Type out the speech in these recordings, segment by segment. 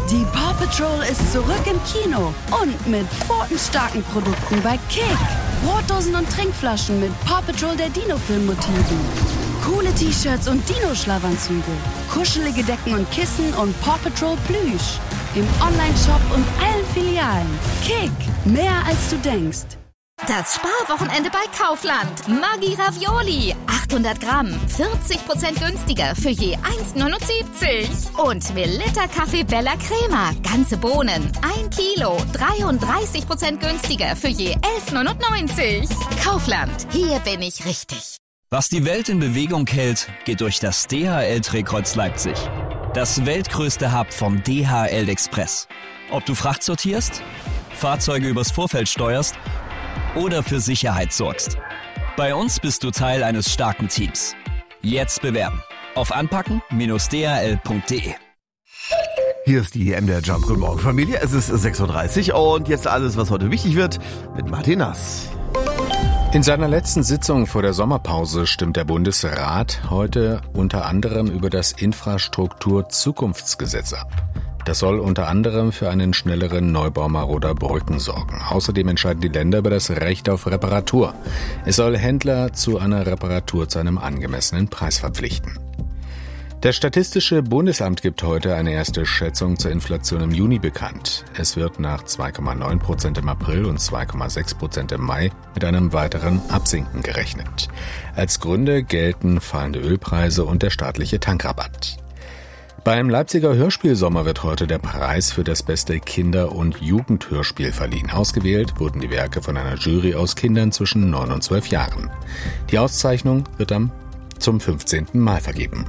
Die Paw Patrol ist zurück im Kino und mit pfotenstarken Produkten bei Kick. Brotdosen und Trinkflaschen mit Paw Patrol der Dino-Film-Motiven. Coole T-Shirts und Dino-Schlafanzüge. Kuschelige Decken und Kissen und Paw Patrol Plüsch. Im Online-Shop und allen Filialen. Kick, mehr als du denkst. Das Sparwochenende bei Kaufland. Maggi Ravioli. 800 Gramm. 40% günstiger für je 1,79. Und Melitta Kaffee Bella Crema. Ganze Bohnen. 1 Kilo. 33% günstiger für je 11,99. Kaufland. Hier bin ich richtig. Was die Welt in Bewegung hält, geht durch das DHL-Drehkreuz Leipzig. Das weltgrößte Hub vom DHL Express. Ob du Fracht sortierst, Fahrzeuge übers Vorfeld steuerst oder für Sicherheit sorgst. Bei uns bist du Teil eines starken Teams. Jetzt bewerben auf anpacken-dhl.de. Hier ist die MDR Jump. Guten Morgen, Familie. Es ist 6.30 Uhr und jetzt alles, was heute wichtig wird, mit Martin Nass. In seiner letzten Sitzung vor der Sommerpause stimmt der Bundesrat heute unter anderem über das Infrastruktur-Zukunftsgesetz ab. Das soll unter anderem für einen schnelleren Neubau maroder Brücken sorgen. Außerdem entscheiden die Länder über das Recht auf Reparatur. Es soll Händler zu einer Reparatur zu einem angemessenen Preis verpflichten. Das Statistische Bundesamt gibt heute eine erste Schätzung zur Inflation im Juni bekannt. Es wird nach 2,9% im April und 2,6% im Mai mit einem weiteren Absinken gerechnet. Als Gründe gelten fallende Ölpreise und der staatliche Tankrabatt. Beim Leipziger Hörspielsommer wird heute der Preis für das beste Kinder- und Jugendhörspiel verliehen. Ausgewählt wurden die Werke von einer Jury aus Kindern zwischen 9 und 12 Jahren. Die Auszeichnung wird zum 15. Mal vergeben.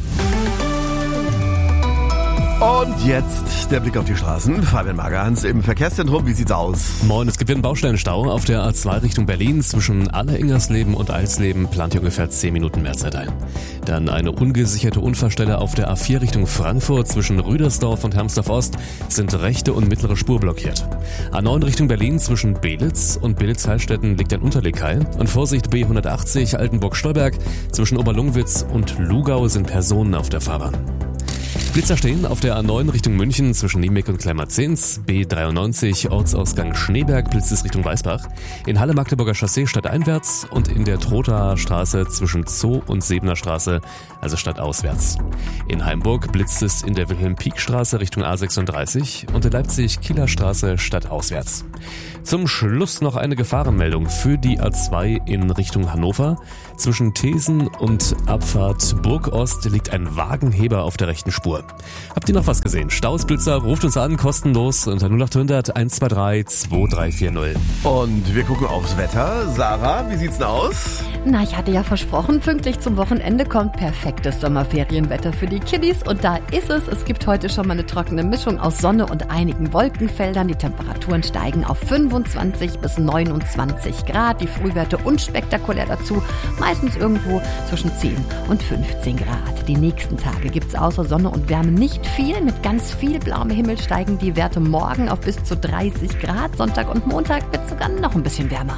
Und jetzt der Blick auf die Straßen. Fabian Magerhans im Verkehrszentrum. Wie sieht's aus? Moin, es gibt einen Baustellenstau auf der A2 Richtung Berlin. Zwischen Alleringersleben und Alsleben plant ihr ungefähr 10 Minuten mehr Zeit ein. Dann eine ungesicherte Unfallstelle auf der A4 Richtung Frankfurt. Zwischen Rüdersdorf und Hermsdorf Ost sind rechte und mittlere Spur blockiert. A9 Richtung Berlin zwischen Belitz und Belitz-Heilstätten liegt ein Unterlegkeil. Und Vorsicht B180 Altenburg-Stolberg. Zwischen Oberlungwitz und Lugau sind Personen auf der Fahrbahn. Blitzer stehen auf der A9 Richtung München zwischen Niemek und Kleinmarzens, B93 Ortsausgang Schneeberg, blitzt es Richtung Weißbach, in Halle-Magdeburger Chaussee stadteinwärts und in der Trotaer Straße zwischen Zoo und Sebener Straße, also stadtauswärts. In Heimburg blitzt es in der Wilhelm-Pieck-Straße Richtung A36 und in Leipzig-Kieler Straße stadtauswärts. Zum Schluss noch eine Gefahrenmeldung für die A2 in Richtung Hannover. Zwischen Thesen und Abfahrt Burgost liegt ein Wagenheber auf der rechten Spur. Habt ihr noch was gesehen? Staus, Blitzer, ruft uns an, kostenlos unter 0800 123 2340. Und wir gucken aufs Wetter. Sarah, wie sieht's denn aus? Na, ich hatte ja versprochen, pünktlich zum Wochenende kommt perfektes Sommerferienwetter für die Kiddies. Und da ist es. Es gibt heute schon mal eine trockene Mischung aus Sonne und einigen Wolkenfeldern. Die Temperaturen steigen auf 25 bis 29 Grad. Die Frühwerte unspektakulär dazu. Meistens irgendwo zwischen 10 und 15 Grad. Die nächsten Tage gibt's außer Sonne und Wärme nicht viel. Mit ganz viel blauem Himmel steigen die Werte morgen auf bis zu 30 Grad. Sonntag und Montag wird sogar noch ein bisschen wärmer.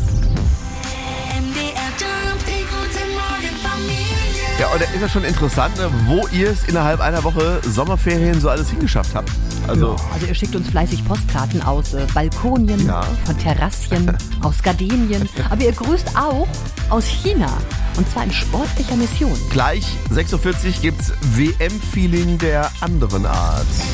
Ja, und da ist ja schon interessant, ne, wo ihr es innerhalb einer Woche Sommerferien so alles hingeschafft habt. Also ihr schickt uns fleißig Postkarten aus Balkonien, von Terrassen, aus Gardinien. Aber ihr grüßt auch aus China. Und zwar in sportlicher Mission. Gleich 6.40 Uhr gibt's WM-Feeling der anderen Art.